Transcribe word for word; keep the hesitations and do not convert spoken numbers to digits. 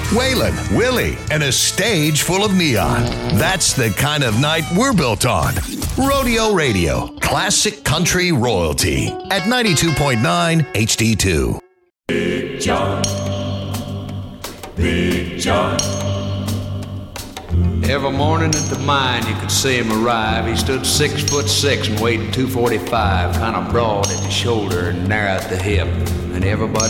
Waylon, Willie, and a stage full of neon. That's the kind of night we're built on. Rodeo Radio, classic country royalty at ninety-two point nine H D two. Big John, Big John. Every morning at the mine you could see him arrive. He stood six foot six and weighed two forty-five, kind of broad at the shoulder and narrow at the hip. And everybody